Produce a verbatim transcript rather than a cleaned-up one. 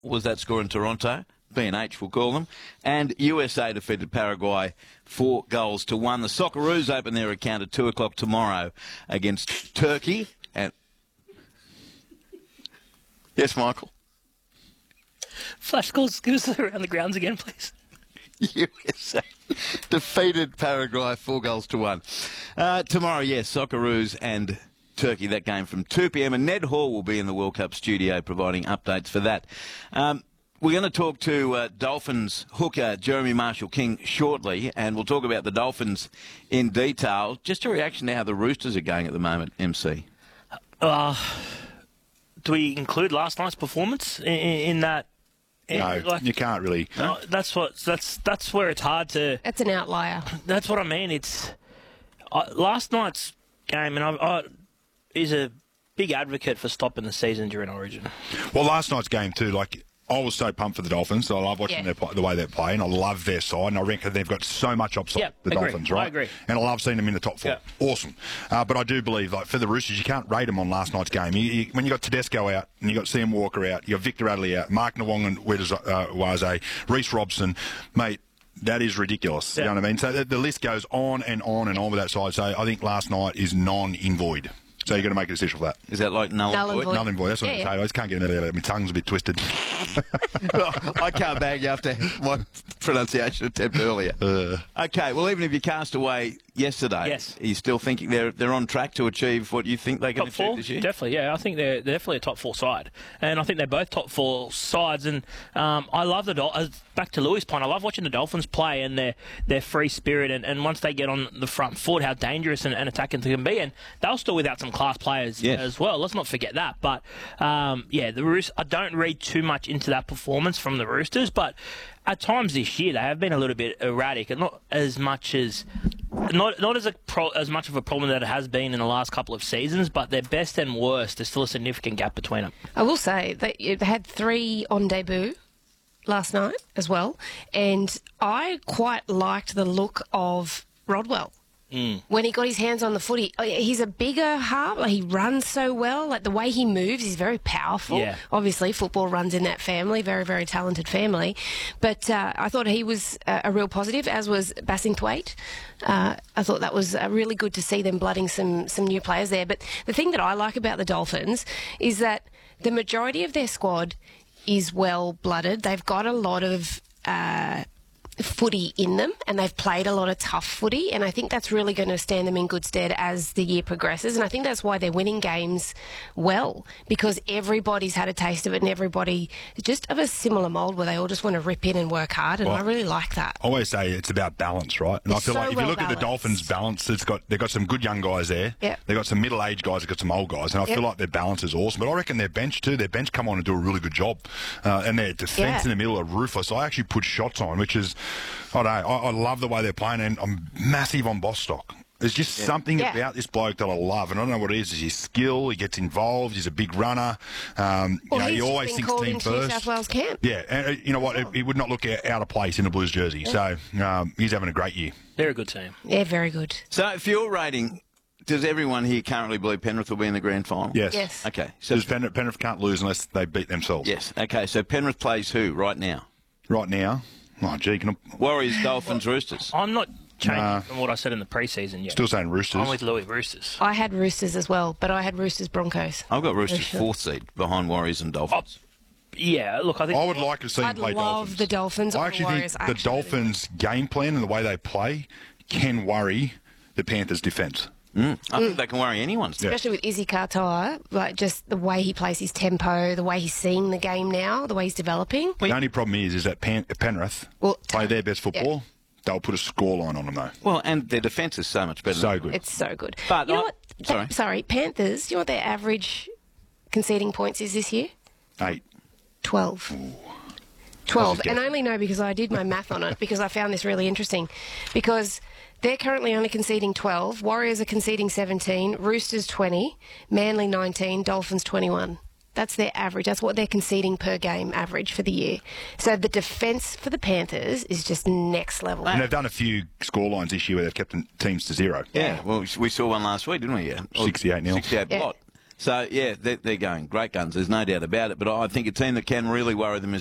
was that score in Toronto? B and H, we'll call them. And U S A defeated Paraguay four goals to one. The Socceroos open their account at two o'clock tomorrow against Turkey. And yes, Michael? Flash scores, give us around the grounds again, please. U S A defeated Paraguay four goals to one. Uh, tomorrow, yes, Socceroos and Turkey, that game from two p m. And Ned Hall will be in the World Cup studio providing updates for that. Um, We're going to talk to uh, Dolphins hooker Jeremy Marshall-King shortly, and we'll talk about the Dolphins in detail. Just a reaction to how the Roosters are going at the moment, M C. Uh, do we include last night's performance in, in that? No, like, you can't really. No, that's what. That's that's where it's hard to. That's an outlier. That's what I mean. It's uh, last night's game, and I, I is a big advocate for stopping the season during Origin. Well, last night's game too, like. I was so pumped for the Dolphins. I love watching yeah. their, the way they're playing. I love their side, and I reckon they've got so much upside, yep, the agree. Dolphins, right? I agree. And I love seeing them in the top four. Yep. Awesome. Uh, but I do believe, like for the Roosters, you can't rate them on last night's game. You, you, when you got Tedesco out, and you got Sam Walker out, you got Victor Adley out, Mark Nawong and Waze, Reece Robson, mate. That is ridiculous. Yep. You know what I mean? So the, the list goes on and on and on with that side. So I think last night is non-invoid. So you've got to make a decision for that. Is that like null, null and void? Null and void. That's what yeah, I'm saying. I just can't get it out of my tongue's a bit twisted. Well, I can't bag you after my pronunciation attempt earlier. Uh. Okay, well, even if you cast away yesterday, yes. are you still thinking they're they're on track to achieve what you think they can top achieve four? this year? Definitely, yeah. I think they're, they're definitely a top four side. And I think they're both top four sides. And um, I love the Dol- uh, back to Louis' point, I love watching the Dolphins play and their, their free spirit. And, and once they get on the front foot, how dangerous and, and attacking they can be. And they'll still without some class players yes. as well. Let's not forget that. But, um, yeah, the Roosters, I don't read too much into that performance from the Roosters. But at times this year, they have been a little bit erratic. And not as much as... Not not as a pro, as much of a problem that it has been in the last couple of seasons, but their best and worst, there's still a significant gap between them. I will say that they had three on debut last night as well, and I quite liked the look of Rodwell. Mm. When he got his hands on the footy, he's a bigger half. Like he runs so well. Like the way he moves, he's very powerful. Yeah. Obviously, football runs in that family. Very, very talented family. But uh, I thought he was a, a real positive, as was Bassingthwaite. Uh, I thought that was uh, really good to see them blooding some some new players there. But the thing that I like about the Dolphins is that the majority of their squad is well-blooded. They've got a lot of... Uh, footy in them, and they've played a lot of tough footy, and I think that's really going to stand them in good stead as the year progresses, and I think that's why they're winning games well, because everybody's had a taste of it, and everybody is just of a similar mould where they all just want to rip in and work hard, and well, I really like that. I always say it's about balance, right? And it's I feel so like if well you look balanced. at the Dolphins' balance, it's got they've got some good young guys there. Yep. They've got some middle-aged guys, they've got some old guys, and I yep. feel like their balance is awesome. But I reckon their bench too, their bench come on and do a really good job. Uh, and their defence yeah. in the middle are ruthless. I actually put shots on, which is, I don't know, I, I love the way they're playing, and I'm massive on Bostock. There's just yeah. something yeah. about this bloke that I love, and I don't know what it is. It's his skill. He gets involved. He's a big runner. Um, well, you know, he's he always been thinks called team into first. New South Wales camp. Yeah, and uh, you know what? Oh. He would not look out of place in a Blues jersey. Yeah. So um, he's having a great year. They're a good team. Yeah, very good. So if you're rating, does everyone here currently believe Penrith will be in the grand final? Yes. Yes. Okay. So Because Penrith, Penrith can't lose unless they beat themselves. Yes. Okay. So Penrith plays who right now? Right now. Oh, gee, can I... Warriors, Dolphins, Roosters. I'm not changing Nah. from what I said in the pre-season yet. Still saying Roosters. I'm with Louis, Roosters. I had Roosters as well, but I had Roosters Broncos. I've got Roosters sure. fourth seed behind Warriors and Dolphins. Oh, yeah, look, I think... I would like to see I'd them play love Dolphins. the Dolphins I or the actually Warriors. think I the actually really Dolphins' game plan and the way they play can worry the Panthers' defence. Mm. I think they can worry anyone. Yeah. Especially with Izzy Katoa, like just the way he plays his tempo, the way he's seeing the game now, the way he's developing. The only problem is, is that Pan- Penrith Well, play their best football. Yeah. They'll put a scoreline on them, though. Well, and their defence is so much better. So than good. It's so good. But you know I- what? sorry. sorry, Panthers. You know what their average conceding points is this year? Eight. Twelve. Ooh. Twelve, That's a and I guess. only know because I did my math on it because I found this really interesting. Because they're currently only conceding twelve. Warriors are conceding seventeen. Roosters twenty. Manly nineteen. Dolphins twenty-one. That's their average. That's what they're conceding per game average for the year. So the defence for the Panthers is just next level. And they've done a few scorelines this year where they've kept the teams to zero. Yeah, well, we saw one last week, didn't we? Yeah. sixty-eight nil. sixty-eight Yeah. blot. So, yeah, they're, they're going great guns. There's no doubt about it. But I think a team that can really worry them is